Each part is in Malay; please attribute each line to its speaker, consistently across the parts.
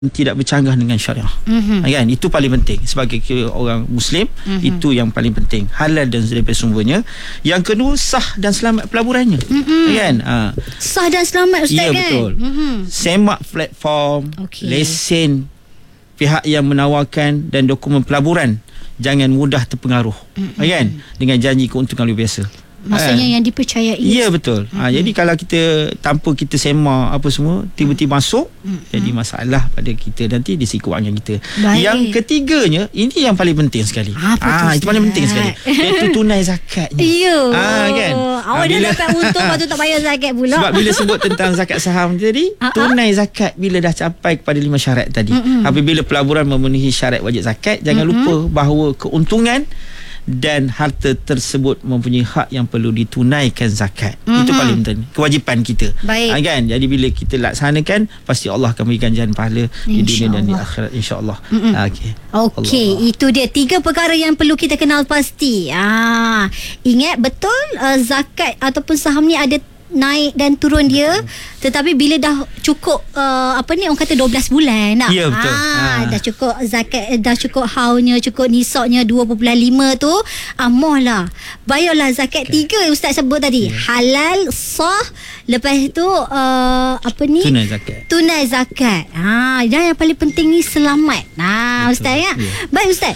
Speaker 1: tidak bercanggah dengan syariah. Kan, itu paling penting sebagai orang Muslim. Itu yang paling penting, halal dan daripada sumbernya. Yang kedua, sah dan selamat pelaburannya. Kan,
Speaker 2: sah dan selamat, Ustaz.
Speaker 1: ya,
Speaker 2: kan?
Speaker 1: Betul. Semak platform, lesen pihak yang menawarkan dan dokumen pelaburan. Jangan mudah terpengaruh kan, dengan janji keuntungan luar biasa.
Speaker 2: Maksudnya yang dipercayai.
Speaker 1: Ya, betul. Jadi kalau kita tanpa kita semak apa semua, tiba-tiba masuk, jadi masalah pada kita nanti di sisi kewangan kita.
Speaker 2: Baik.
Speaker 1: Yang ketiganya, ini yang paling penting sekali. Itu paling penting sekali, iaitu tunai zakatnya.
Speaker 2: Ya.
Speaker 1: Kan.
Speaker 2: Awak dah dapat untung, lepas tu tak bayar zakat pula.
Speaker 1: Sebab bila sebut tentang zakat saham tadi, tunai zakat bila dah capai kepada 5 syarat tadi. Apabila pelaburan memenuhi syarat wajib zakat, jangan lupa bahawa keuntungan dan harta tersebut mempunyai hak yang perlu ditunaikan zakat. Itu paling penting, kewajipan kita.
Speaker 2: Baik.
Speaker 1: Kan, jadi bila kita laksanakan, pasti Allah akan berikan jalan pahala di dunia dan di akhirat, insya-Allah.
Speaker 2: Okey, itu dia 3 perkara yang perlu kita kenal pasti. Ingat betul, zakat ataupun saham ni ada naik dan turun dia, tetapi bila dah cukup orang kata 12 bulan dah.
Speaker 1: Ya, betul.
Speaker 2: Dah cukup zakat, dah cukup haulnya, cukup nisabnya 2.5 tu, mohlah bayarlah zakat 3 Ustaz sebut tadi. Halal, sah, lepas tu tunai zakat. Dan yang paling penting ni selamat. Ustaz ya. Baik Ustaz.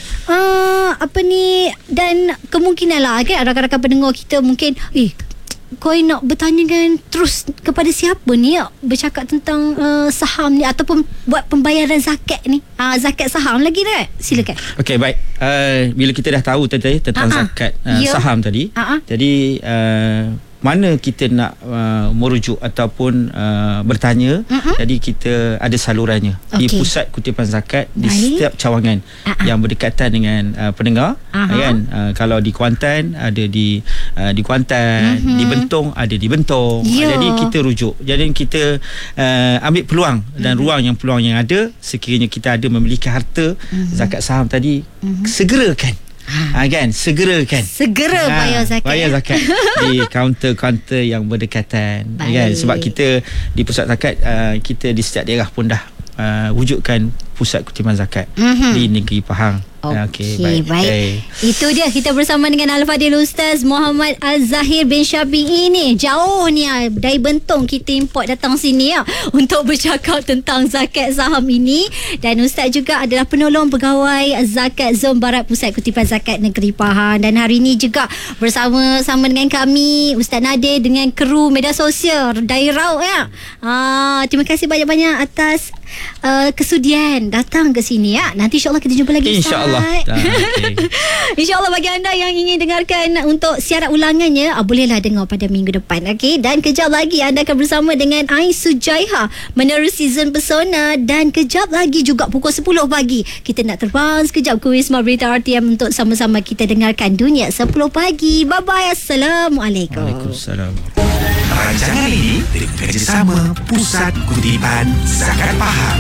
Speaker 2: Dan kemungkinan lah kan rakan-rakan pendengar kita mungkin kau nak bertanya kan terus kepada siapa ni bercakap tentang saham ni ataupun buat pembayaran zakat ni, zakat saham lagi dah. Silakan.
Speaker 1: Okey, baik. Bila kita dah tahu tadi tentang zakat saham tadi, jadi mana kita nak merujuk ataupun bertanya, jadi kita ada salurannya di Pusat Kutipan Zakat di setiap cawangan yang berdekatan dengan pendengar. Kan, kalau di Kuantan ada di Kuantan, di Bentong ada di Bentong. Jadi kita rujuk. Jadi kita ambil peluang dan peluang yang ada, sekiranya kita ada memiliki harta zakat saham tadi, segerakan. Segera bayar zakat di kaunter-kaunter yang berdekatan. Kan, sebab kita di pusat zakat, kita di setiap daerah pun dah wujudkan pusat kutipan zakat di negeri Pahang. Okey, baik. Itu dia, kita bersama dengan Al-Fadhil Ustaz Muhammad Al-Zahir bin Syafi'i ni. Jauh ni dari Bentong kita import datang sini untuk bercakap tentang zakat saham ini. Dan Ustaz juga adalah penolong pegawai zakat Zon Barat Pusat Kutipan Zakat Negeri Pahang. Dan hari ini juga bersama-sama dengan kami Ustaz Nadir dengan kru media sosial dari Rauk ya. Terima kasih banyak-banyak atas kesudian datang ke sini ya. Nanti insya-Allah kita jumpa lagi, insya-Allah.
Speaker 2: InsyaAllah bagi anda yang ingin dengarkan untuk siaran ulangannya, bolehlah dengar pada minggu depan. Dan kejap lagi anda akan bersama dengan Ais Sujaiha menerusi Zon Pesona. Dan kejap lagi juga pukul 10 pagi kita nak terbang sekejap ke Wisma Berita RTM untuk sama-sama kita dengarkan Dunia 10 Pagi. Bye-bye. Assalamualaikum.
Speaker 1: Waalaikumsalam.
Speaker 3: Rancangan ini bekerjasama Pusat Kutipan Zakat Pahang.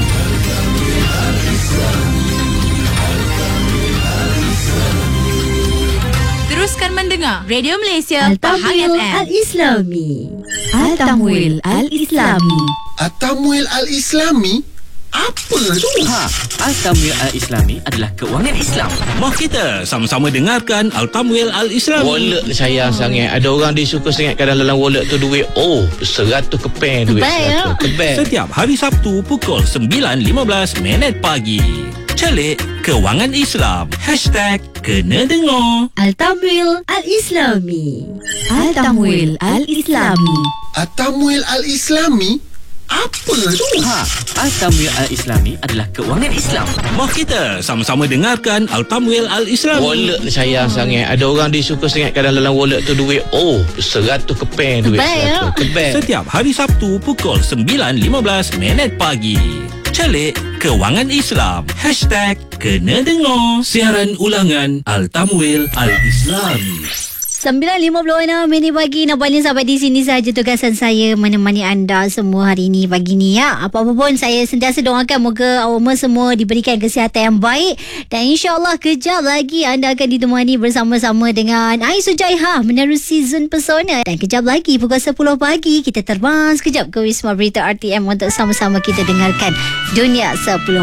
Speaker 4: Teruskan mendengar Radio Malaysia Pahang
Speaker 2: Al-Tamwil
Speaker 4: FM.
Speaker 2: Al-Islami. Al-Tamwil Al-Islami.
Speaker 5: Al-Tamwil Al-Islami? Apa tu?
Speaker 6: Al-Tamwil Al-Islami adalah keuangan Islam.
Speaker 7: Mari kita sama-sama dengarkan Al-Tamwil Al-Islami.
Speaker 8: Wallet ni sayang sangat. Ada orang dia suka sangat kadang dalam wallet tu duit 100 keping duit 100 keping.
Speaker 7: Setiap hari Sabtu pukul 9.15 pagi. Celik Kewangan Islam. #Kena Dengar.
Speaker 2: Al-Tamwil Al-Islami. Al-Tamwil Al-Islami.
Speaker 5: Al-Tamwil Al-Islami? Apa tu?
Speaker 6: Al-Tamwil Al-Islami adalah keuangan Islam.
Speaker 7: Mari kita sama-sama dengarkan Al-Tamwil Al-Islami.
Speaker 8: Wallet ni sayang sangat. Ada orang dia suka sangat kadang dalam wallet tu duit 100 keping duit 100 keping.
Speaker 7: Setiap hari Sabtu pukul 9.15 pagi. Celik Kewangan Islam. #Kena Dengar. Siaran ulangan Al-Tamwil Al-Islami.
Speaker 2: 9.56 minit pagi. Nampaknya sampai di sini sahaja tugasan saya menemani anda semua hari ini pagi ni ya. Apa-apa pun saya sentiasa doakan moga awak semua diberikan kesihatan yang baik. Dan insyaAllah kejap lagi anda akan ditemani bersama-sama dengan Ais Sujaiha menerusi Zon Pesona. Dan kejap lagi pukul 10 pagi kita terbang sekejap ke Wisma Berita RTM untuk sama-sama kita dengarkan Dunia 10